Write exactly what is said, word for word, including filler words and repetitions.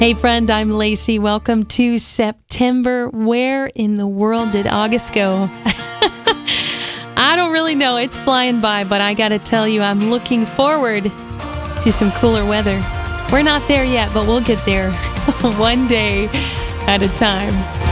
Hey friend, I'm Lacey. Welcome to September. Where in the world did August go? I don't really know. It's flying by, but I gotta tell you, I'm looking forward to some cooler weather. We're not there yet, but we'll get there one day at a time.